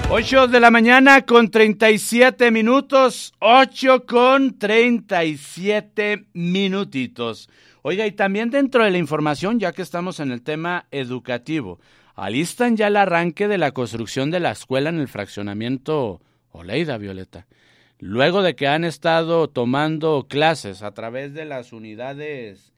8:37 a.m, 8:37 a.m. Oiga, y también dentro de la información, ya que estamos en el tema educativo, alistan ya el arranque de la construcción de la escuela en el fraccionamiento Oleida, Violeta. Luego de que han estado tomando clases a través de las unidades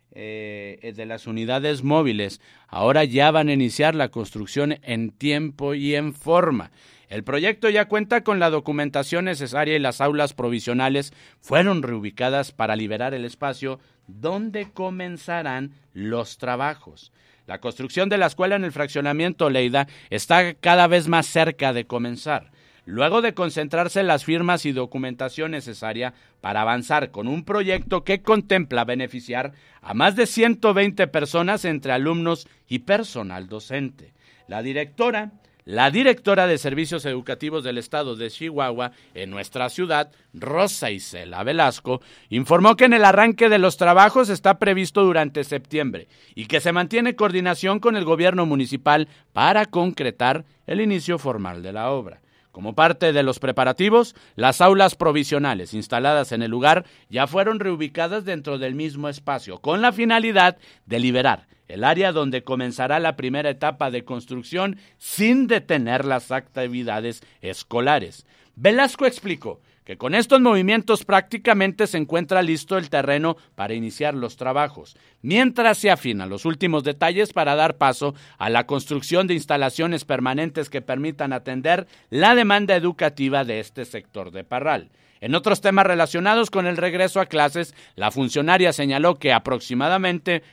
móviles, ahora ya van a iniciar la construcción en tiempo y en forma. El proyecto ya cuenta con la documentación necesaria y las aulas provisionales fueron reubicadas para liberar el espacio donde comenzarán los trabajos. La construcción de la escuela en el fraccionamiento Oleida está cada vez más cerca de comenzar. Luego de concentrarse las firmas y documentación necesaria para avanzar con un proyecto que contempla beneficiar a más de 120 personas entre alumnos y personal docente. La directora de Servicios Educativos del Estado de Chihuahua en nuestra ciudad, Rosa Isela Velasco, informó que en el arranque de los trabajos está previsto durante septiembre y que se mantiene coordinación con el gobierno municipal para concretar el inicio formal de la obra. Como parte de los preparativos, las aulas provisionales instaladas en el lugar ya fueron reubicadas dentro del mismo espacio, con la finalidad de liberar el área donde comenzará la primera etapa de construcción sin detener las actividades escolares. Velasco explicó que con estos movimientos prácticamente se encuentra listo el terreno para iniciar los trabajos, mientras se afinan los últimos detalles para dar paso a la construcción de instalaciones permanentes que permitan atender la demanda educativa de este sector de Parral. En otros temas relacionados con el regreso a clases, la funcionaria señaló que aproximadamente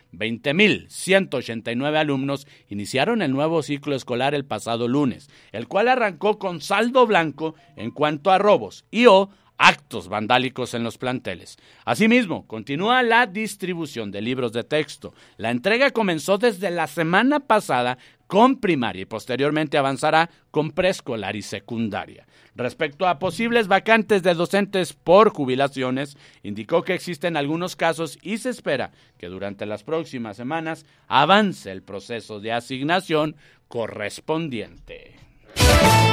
20,189 alumnos iniciaron el nuevo ciclo escolar el pasado lunes, el cual arrancó con saldo blanco en cuanto a robos y actos vandálicos en los planteles. Asimismo, continúa la distribución de libros de texto. La entrega comenzó desde la semana pasada con primaria y posteriormente avanzará con preescolar y secundaria. Respecto a posibles vacantes de docentes por jubilaciones, indicó que existen algunos casos y se espera que durante las próximas semanas avance el proceso de asignación correspondiente.